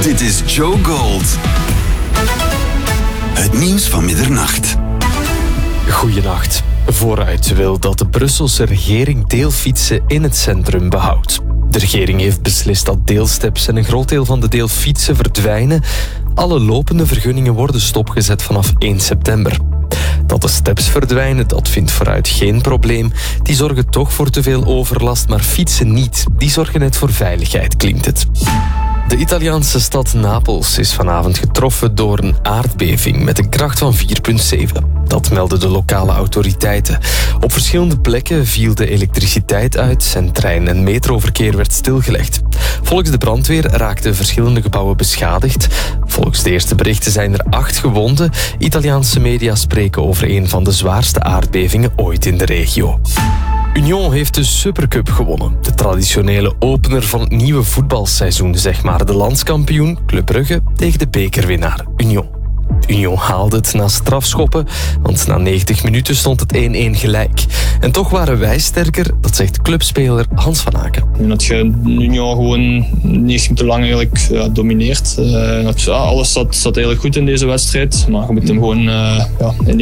Dit is Joe Gold. Het nieuws van middernacht. Goedenacht. Vooruit wil dat de Brusselse regering deelfietsen in het centrum behoudt. De regering heeft beslist dat deelsteps en een groot deel van de deelfietsen verdwijnen. Alle lopende vergunningen worden stopgezet vanaf 1 september. Dat de steps verdwijnen, dat vindt Vooruit geen probleem. Die zorgen toch voor te veel overlast, maar fietsen niet. Die zorgen net voor veiligheid, klinkt het. De Italiaanse stad Napels is vanavond getroffen door een aardbeving met een kracht van 4,7. Dat melden de lokale autoriteiten. Op verschillende plekken viel de elektriciteit uit en trein- en metroverkeer werd stilgelegd. Volgens de brandweer raakten verschillende gebouwen beschadigd. Volgens de eerste berichten zijn er 8 gewonden. Italiaanse media spreken over een van de zwaarste aardbevingen ooit in de regio. Union heeft de Supercup gewonnen. De traditionele opener van het nieuwe voetbalseizoen, zeg maar. De landskampioen, Club Brugge, tegen de bekerwinnaar, Union. Union haalde het na strafschoppen, want na 90 minuten stond het 1-1 gelijk. En toch waren wij sterker, dat zegt clubspeler Hans van Aken. Dat je Union gewoon 90 minuten lang eigenlijk domineert. Alles zat eigenlijk goed in deze wedstrijd, maar je moet hem gewoon in